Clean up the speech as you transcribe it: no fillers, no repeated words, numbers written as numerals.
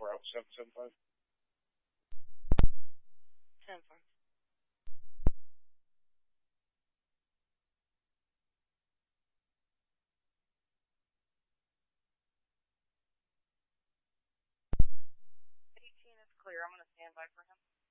775. 10-5. It's clear. I'm going to stand by for him.